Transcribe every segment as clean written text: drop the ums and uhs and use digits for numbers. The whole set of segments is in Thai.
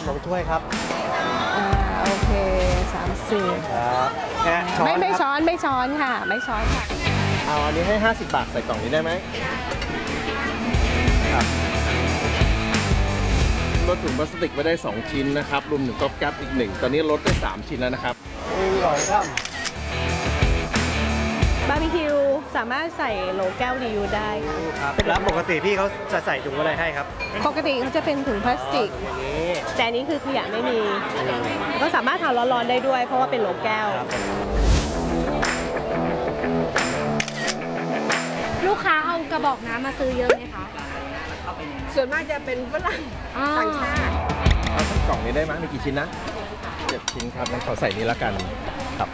2 ถ้วยครับโอเค30 ครับไม่ช้อนค่ะไม่ช้อนค่ะเอาอันนี้ให้50 บาทใส่กล่องนี้ได้ไหมครับลดถุงพลาสติกไปได้2 ชิ้นนะครับรวมถึงก๊อบแก๊บอีก1ตอนนี้ลดได้3 ชิ้นแล้วนะครับบาร์บีคิวสามารถใส่โหลแก้วรียูได้ครับแล้วปกติพี่เขาจะใส่ถุงอะไรให้ครับปกติเขาจะเป็นถุงพลาสติกแต่อันนี้คือขยะไม่มีก็สามารถทานร้อนๆได้ด้วยเพราะว่าเป็นโหลแก้วลูกค้าเอากระบอกน้ำมาซื้อเยอะไหมคะส่วนมากจะเป็นฝรั่งต่างชาติเอาสักกล่องนี้ได้ไหมมีกี่ชิ้นนะ7 ชิ้นครับงั้นขอใส่นี้ละกันครับ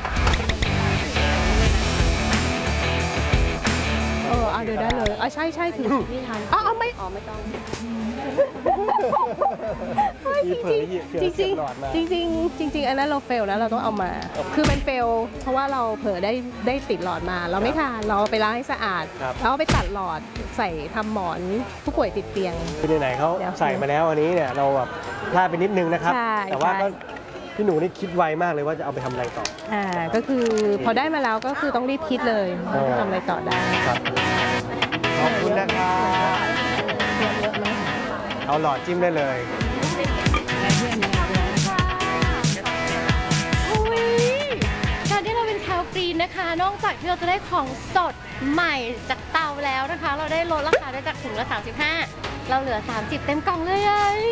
เอาเดี๋ยวได้เลยใช่ถึงนี่ทันไม่ต้องจริงอันนั้นเราเฟลนะเราต้องเอามาคือมันเฟลเพราะว่าเราเผลอได้ติดหลอดมาเราไม่ทานเราไปล้างให้สะอาดแล้วไปตัดหลอดใส่ทำหมอนผู้ป่วยติดเตียงไหนเขาใส่มาแล้วอันนี้เนี่ยเราแบบพลาดไปนิดนึงนะครับแต่ว่าก็พี่หนูนี่คิดไวมากเลยว่าจะเอาไปทำอะไรต่อก็คือพอได้มาแล้วก็คือต้องรีบคิดเลยทำอะไรต่อได้ขอบคุณนะครับเอาหลอดจิ้มได้เลยการที่เราเป็นชาวกรีนนะคะนอกจากที่เราจะได้ของสดใหม่จากเตาแล้วนะคะเราได้ลดราคาได้จากถุงละ35เราเหลือ30เต็มกล่องเลย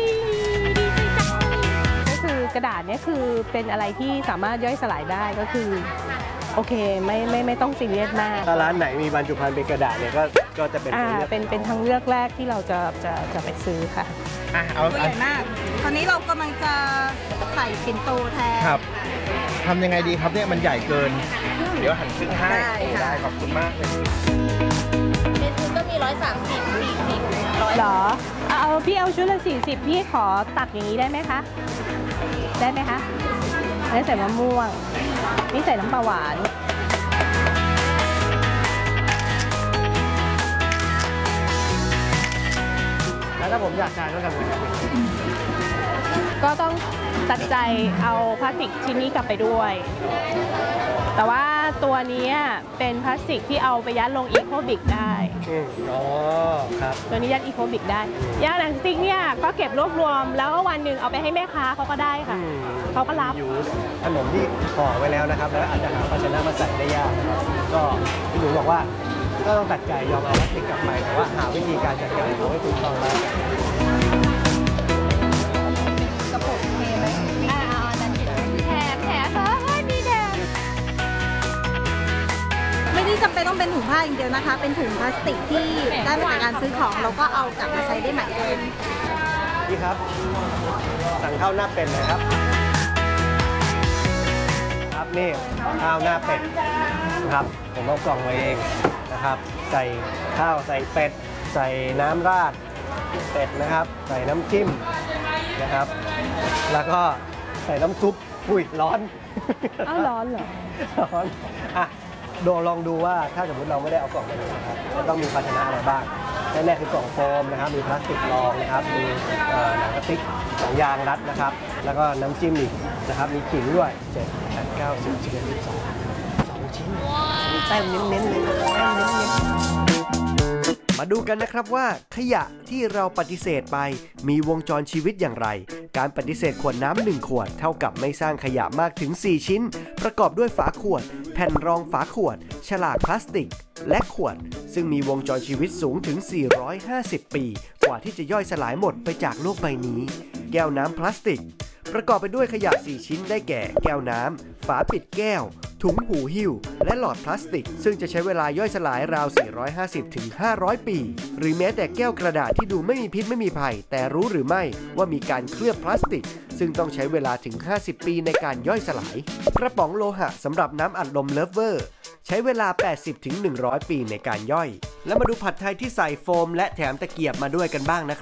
ก็คือกระดาษเนี่ยคือเป็นอะไรที่สามารถย่อยสลายได้ก็คือโอเคไม่ต้องซีเรียสมากถ้าร้านไหนมีบรรจุภัณฑ์เป็นกระดาษเนี่ยก็จะเป็นทางเลือกแรกที่เราจะไปซื้อค่ะตัวใหญ่มากตอนนี้เรากำลังจะใส่ปิ่นโตแทนครับทำยังไงดีครับเนี่ยมันใหญ่เกินเดี๋ยวหั่นครึ่งให้ได้ขอบคุณมากเลยเป็นชุดก็มี130 40 100หรอพี่เอาชุดละ40พี่ขอตัดอย่างนี้ได้ไหมคะได้ไหมคะได้ใส่มะม่วงนี่ใส่น้ำปลาหวานแล้วถ้าผมอยากทานต้องทำยังไงก็ต้องตัดใจเอาพลาสติกชิ้นนี้กลับไปด้วยแต่ว่าตัวนี้เป็นพลาสติกที่เอาไปยัดลงอีโคบิกได้ครับตัวนี้ยัดอีโคบิกได้ยาหนังสติ๊กเนี่ยก็เก็บรวบรวมแล้วก็วันหนึ่งเอาไปให้แม่ค้าเขาก็ได้ค่ะเขาก็รับขนมที่ห่อไว้แล้วนะครับแล้วอาจจะหาภาชนะมาใส่ได้ยากก็พี่หนูบอกว่าก็ต้องตัดใจยอมเอาพลาสติกกลับไปแต่ว่าหาวิธีการจัดการเขาให้ถูกต้องแล้วกระปุกเทไหมนั่นแถมมีแถมไม่ได้จำเป็นต้องเป็นถุงผ้าอย่างเดียวนะคะเป็นถุงพลาสติกที่ได้มาจากการซื้อของเราก็เอากลับมาใช้ได้ใหม่เลยพี่ครับสั่งข้าวหน้าเป็ดเลยครับครับนี่ข้าวหน้าเป็ดนะครับผมเอากล่องมาเองนะครับใส่ข้าวใส่เป็ดใส่น้ำราดเป็ดนะครับใส่น้ำจิ้มนะครับแล้วก็ใส่น้ำซุปอุ้ยร้อนร้อนเหรอร้อนลองดูว่าถ้าสมมติเราไม่ได้เอากล่องมาเลยนะครับจะต้องมีภาชนะอะไรบ้างแรกคือกล่องโฟมนะครับมีพลาสติกรองนะครับมีหนังกระติก2 ยางรัดนะครับแล้วก็น้ำจิ้มอีกนะครับมีขิงด้วย7 8 9 10 11 12 2 ชิ้นแป้งเน้นๆเลยแป้งเน้นๆมาดูกันนะครับว่าขยะที่เราปฏิเสธไปมีวงจรชีวิตอย่างไรการปฏิเสธขวดน้ำ1 ขวดเท่ากับไม่สร้างขยะมากถึง4 ชิ้นประกอบด้วยฝาขวดแผ่นรองฝาขวดฉลากพลาสติกและขวดซึ่งมีวงจรชีวิตสูงถึง450 ปีกว่าที่จะย่อยสลายหมดไปจากโลกใบนี้แก้วน้ำพลาสติกประกอบไปด้วยขยะ4 ชิ้นได้แก่แก้วน้ำฝาปิดแก้วถุงหูหิ้วและหลอดพลาสติกซึ่งจะใช้เวลาย่อยสลายราว450 ถึง 500 ปีหรือแม้แต่แก้วกระดาษที่ดูไม่มีพิษไม่มีภัยแต่รู้หรือไม่ว่ามีการเคลือบพลาสติกซึ่งต้องใช้เวลาถึง50 ปีในการย่อยสลายกระป๋องโลหะสำหรับน้ำอัดลมเลิฟเวอร์ใช้เวลา 80 ถึง 100 ปีในการย่อยแล้วมาดูผัดไทยที่ใส่โฟมและแถมตะเกียบมาด้วยกันบ้างนะครับ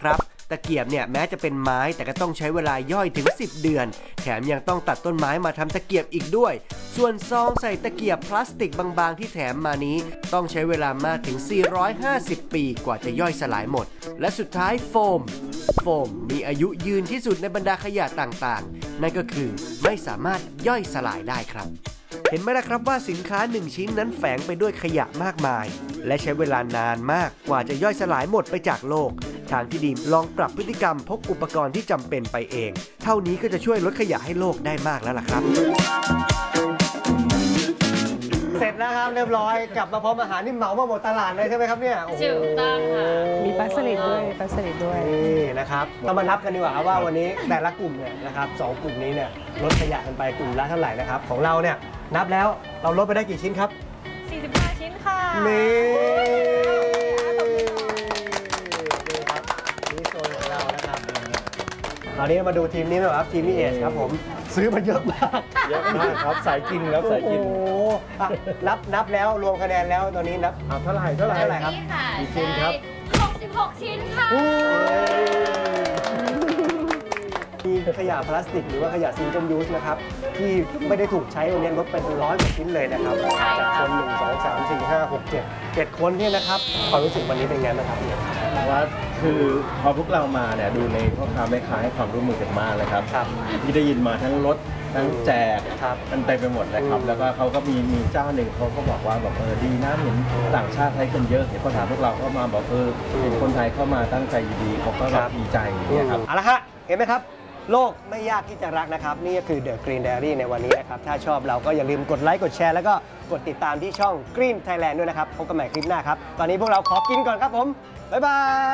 ตะเกียบเนี่ยแม้จะเป็นไม้แต่ก็ต้องใช้เวลาย่อยถึง10 เดือนแถมยังต้องตัดต้นไม้มาทำตะเกียบอีกด้วยส่วนซองใส่ตะเกียบพลาสติกบางๆที่แถมมานี้ต้องใช้เวลามากถึง450 ปีกว่าจะย่อยสลายหมดและสุดท้ายโฟมมีอายุยืนที่สุดในบรรดาขยะต่างๆนั่นก็คือไม่สามารถย่อยสลายได้ครับเห็นไหมล่ะครับว่าสินค้า1ชิ้นนั้นแฝงไปด้วยขยะมากมายและใช้เวลานานมากกว่าจะย่อยสลายหมดไปจากโลกทางที่ดีลองปรับพฤติกรรมพกอุปกรณ์ที่จำเป็นไปเองเท่านี้ก็จะช่วยลดขยะให้โลกได้มากแล้วล่ะครับเสร็จแล้วครับเรียบร้อยกลับมาพร้อมอาหารนี่เหมามาหมดตลาดเลยใช่ไหมครับเนี่ยโอ้โหถูกต้องค่ะมีปลาสลิดด้วยนี่นะครับเรามานับกันดีกว่าว่าวันนี้แต่ละกลุ่มเนี่ยนะครับ2กลุ่มนี้เนี่ยลดขยะกันไปกลุ่มละเท่าไหร่นะครับของเราเนี่ยนับแล้วเราลดไปได้กี่ชิ้นครับ 45 ชิ้นค่ะนี่ครับนี่โซนของเรานะครับคราวนี้มาดูทีมนี้นะครับทีมนี้เอชครับผมซื้อมาเยอะมากเยอะมากครับสายกินครับสายกินโอ้โหอ่ะนับแล้วรวมคะแนนแล้วตอนนี้นับเท่าไหร่ครับนี่ค่ะกี่ชิ้นครับได้66 ชิ้นค่ะมีขยะพลาสติกหรือว่าขยะซิงเกิลยูสนะครับที่ไม่ได้ถูกใช้วันนี้ลดไปเป็น100 กว่าชิ้นเลยนะครับจากคน1 2 3 4 5 6 7คนเนี่ยนะครับความรู้สึกวันนี้เป็นไงบ้างครับว่าคือพอพวกเรามาเนี่ยดูในพ่อค้าแม่ค้าให้ความร่วมมือกันมากเลยครับครับที่ได้ยินมาทั้งรถทั้งแจกครับมันเต็มไปหมดเลยครับ แล้วก็เขาก็มีเจ้าหนึ่งเขาก็บอกว่าแบบดีนะเห็นต่างชาติใช้กันเยอะเห็นพ่อค้าพวกเราก็มาบอกเห็นคนไทยเข้ามาตั้งใจดีๆเขาก็แบบดีใจอย่างเนี่ยครับเอาละฮะเห็นไหมครับโลกไม่ยากที่จะรักนะครับนี่ก็คือ The Green Diary ในวันนี้นะครับถ้าชอบเราก็อย่าลืมกดไลค์กดแชร์แล้วก็กดติดตามที่ช่อง Green Thailand ด้วยนะครับพบกันใหม่คลิปหน้าครับตอนนี้พวกเราขอกินก่อนครับผมบ๊ายบาย